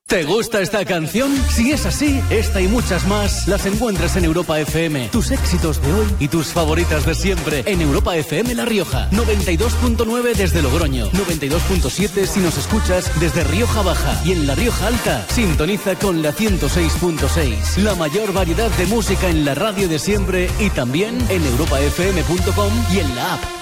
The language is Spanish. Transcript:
¿Te gusta esta canción? Si es así, esta y muchas más las encuentras en Europa FM. Tus éxitos de hoy y tus favoritas de siempre en Europa FM La Rioja. 92.9 desde Logroño, 92.7 si nos escuchas desde Rioja Baja, y en La Rioja Alta sintoniza con la 106.6. La mayor variedad de música en la radio de siempre y también en europafm.com y en la app.